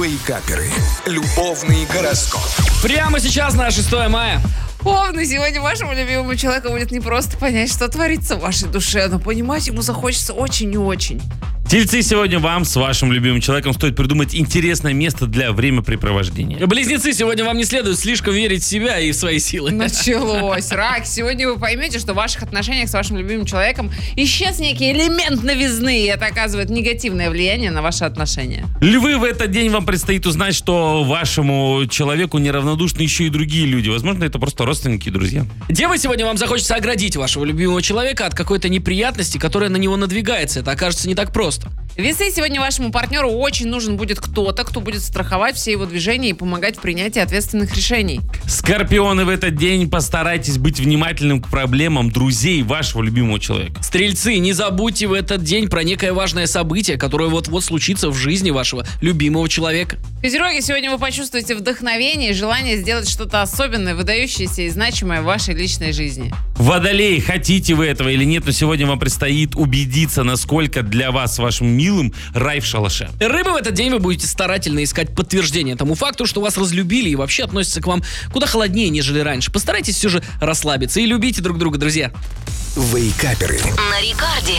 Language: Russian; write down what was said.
Вейкаперы. Любовный гороскоп. Прямо сейчас на 6 мая. Овны, сегодня вашему любимому человеку будет не просто понять, что творится в вашей душе, но понимать ему захочется очень и очень. Тельцы, сегодня вам с вашим любимым человеком стоит придумать интересное место для времяпрепровождения. Близнецы, сегодня вам не следует слишком верить в себя и в свои силы. Началось. Рак, сегодня вы поймете, что в ваших отношениях с вашим любимым человеком исчез некий элемент новизны, и это оказывает негативное влияние на ваши отношения. Львы, в этот день вам предстоит узнать, что вашему человеку неравнодушны еще и другие люди. Возможно, это просто родственники и друзья. Девы, сегодня вам захочется оградить вашего любимого человека от какой-то неприятности, которая на него надвигается. Это окажется не так просто. Весы, сегодня вашему партнеру очень нужен будет кто-то, кто будет страховать все его движения и помогать в принятии ответственных решений. Скорпионы, в этот день постарайтесь быть внимательным к проблемам друзей вашего любимого человека. Стрельцы, не забудьте в этот день про некое важное событие, которое вот-вот случится в жизни вашего любимого человека. Козероги, сегодня вы почувствуете вдохновение и желание сделать что-то особенное, выдающееся и значимое в вашей личной жизни. Водолеи, хотите вы этого или нет, но сегодня вам предстоит убедиться, насколько для вас с вашим милым рай в шалаше. Рыбы, в этот день вы будете старательно искать подтверждение тому факту, что вас разлюбили и вообще относятся к вам куда холоднее, нежели раньше. Постарайтесь все же расслабиться и любите друг друга, друзья. Вейкаперы. На Рекорде.